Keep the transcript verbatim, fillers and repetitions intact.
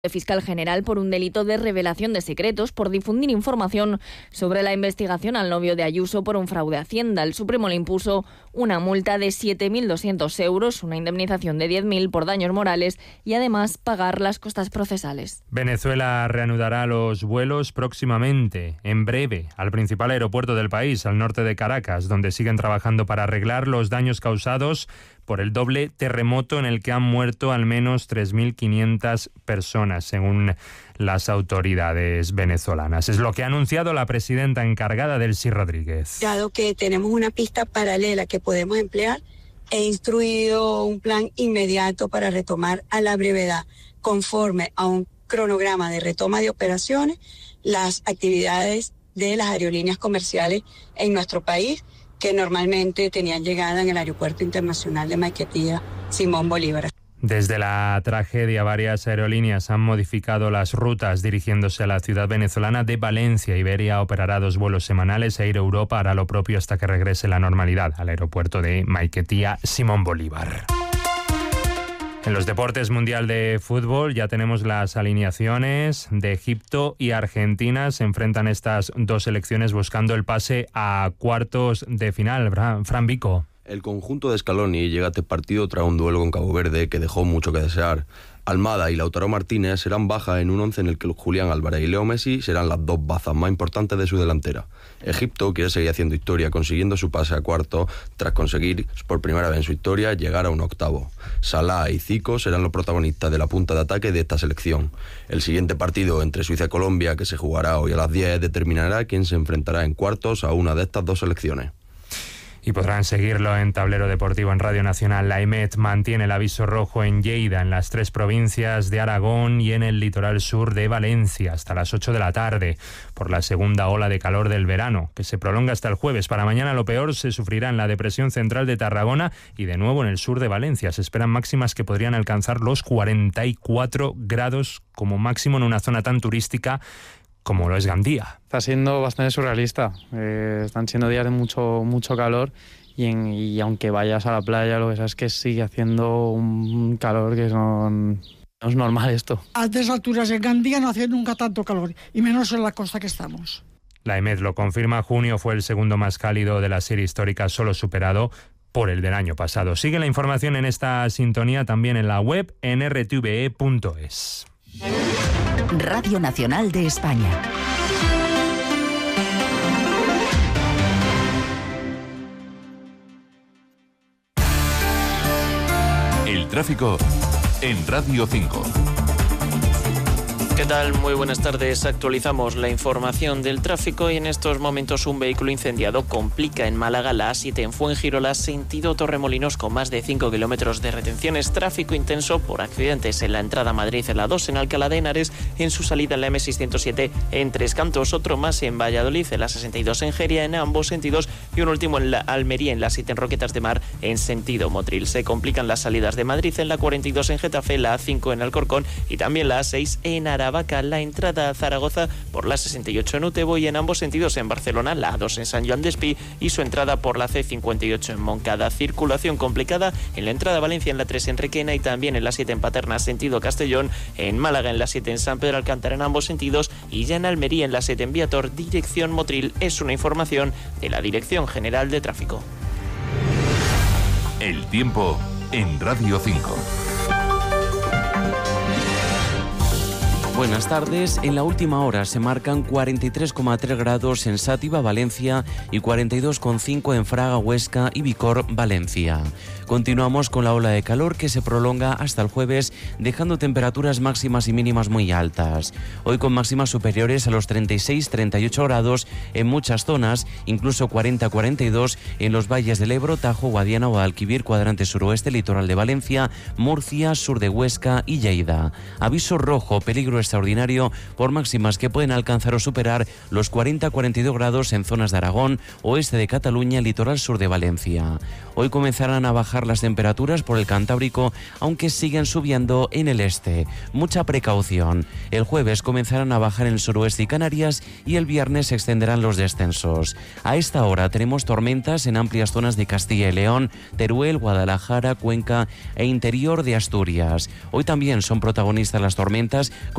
fiscal general por un delito de revelación de secretos por difundir información sobre la investigación al novio de Ayuso por un fraude a Hacienda. El Supremo le impuso una multa de siete mil doscientos euros, una indemnización de diez mil por daños morales y además pagar las costas procesales. Venezuela reanudará los vuelos próximamente, en breve, al principal aeropuerto del país, al norte de Caracas, donde siguen trabajando para arreglar los daños causados por el doble terremoto en el que han muerto al menos tres mil quinientas personas, según las autoridades venezolanas. Es lo que ha anunciado la presidenta encargada, Delcy Rodríguez. Dado que tenemos una pista paralela que podemos emplear, he instruido un plan inmediato para retomar a la brevedad, conforme a un cronograma de retoma de operaciones, las actividades de las aerolíneas comerciales en nuestro país, que normalmente tenían llegada en el Aeropuerto Internacional de Maiquetía Simón Bolívar. Desde la tragedia, varias aerolíneas han modificado las rutas dirigiéndose a la ciudad venezolana de Valencia. Iberia operará dos vuelos semanales, Air Europa hará lo propio hasta que regrese la normalidad al aeropuerto de Maiquetía Simón Bolívar. En los deportes, Mundial de Fútbol, ya tenemos las alineaciones de Egipto y Argentina. Se enfrentan estas dos selecciones buscando el pase a cuartos de final. Fran Vico. El conjunto de Scaloni llega a este partido tras un duelo con Cabo Verde que dejó mucho que desear. Almada y Lautaro Martínez serán bajas en un once en el que Julián Álvarez y Leo Messi serán las dos bazas más importantes de su delantera. Egipto quiere seguir haciendo historia, consiguiendo su pase a cuartos tras conseguir por primera vez en su historia llegar a un octavo. Salah y Zico serán los protagonistas de la punta de ataque de esta selección. El siguiente partido entre Suiza y Colombia, que se jugará hoy a las diez, determinará quién se enfrentará en cuartos a una de estas dos selecciones. Y podrán seguirlo en Tablero Deportivo en Radio Nacional. La EMET mantiene el aviso rojo en Lleida, en las tres provincias de Aragón y en el litoral sur de Valencia, hasta las ocho de la tarde, por la segunda ola de calor del verano, que se prolonga hasta el jueves. Para mañana lo peor se sufrirá en la depresión central de Tarragona y de nuevo en el sur de Valencia. Se esperan máximas que podrían alcanzar los cuarenta y cuatro grados como máximo en una zona tan turística como lo es Gandía. Está siendo bastante surrealista. Eh, están siendo días de mucho mucho calor y, en, y aunque vayas a la playa, lo que sabes es que sigue haciendo un calor que no, no es normal esto. A altas alturas en Gandía no hace nunca tanto calor, y menos en la costa que estamos. La EMET lo confirma, junio fue el segundo más cálido de la serie histórica, solo superado por el del año pasado. Sigue la información en esta sintonía también en la web en r t v e punto es. Radio Nacional de España. El tráfico en Radio cinco. ¿Qué tal? Muy buenas tardes. Actualizamos la información del tráfico y en estos momentos un vehículo incendiado complica en Málaga la A siete en Fuengirola, sentido Torremolinos, con más de cinco kilómetros de retenciones. Tráfico intenso por accidentes en la entrada a Madrid en la dos, en Alcalá de Henares, en su salida en la eme seiscientos siete en Tres Cantos, otro más en Valladolid, en la sesenta y dos en Jeria, en ambos sentidos, y un último en la Almería, en la siete en Roquetas de Mar, en sentido Motril. Se complican las salidas de Madrid en la cuarenta y dos en Getafe, la A cinco en Alcorcón y también la A seis en Aravaca, la entrada a Zaragoza por la sesenta y ocho en Utebo y en ambos sentidos en Barcelona, la A dos en San Joan Despí y su entrada por la ce cincuenta y ocho en Moncada. Circulación complicada en la entrada a Valencia en la tres en Requena y también en la siete en Paterna, sentido Castellón, en Málaga en la siete en San Pedro Alcántara en ambos sentidos y ya en Almería en la siete en Viator, dirección Motril. Es una información de la Dirección General de Tráfico. El tiempo en Radio cinco. Buenas tardes. En la última hora se marcan cuarenta y tres coma tres grados en Sátiva, Valencia, y cuarenta y dos coma cinco en Fraga, Huesca y Vicor, Valencia. Continuamos con la ola de calor que se prolonga hasta el jueves, dejando temperaturas máximas y mínimas muy altas. Hoy con máximas superiores a los treinta y seis a treinta y ocho grados en muchas zonas, incluso cuarenta a cuarenta y dos en los valles del Ebro, Tajo, Guadiana, Guadalquivir, cuadrante suroeste, litoral de Valencia, Murcia, sur de Huesca y Lleida. Aviso rojo, peligro extremo extraordinario por máximas que pueden alcanzar o superar los cuarenta a cuarenta y dos grados en zonas de Aragón, oeste de Cataluña, litoral sur de Valencia. Hoy comenzarán a bajar las temperaturas por el Cantábrico, aunque siguen subiendo en el este. Mucha precaución. El jueves comenzarán a bajar en el suroeste y Canarias y el viernes se extenderán los descensos. A esta hora tenemos tormentas en amplias zonas de Castilla y León, Teruel, Guadalajara, Cuenca e interior de Asturias. Hoy también son protagonistas las tormentas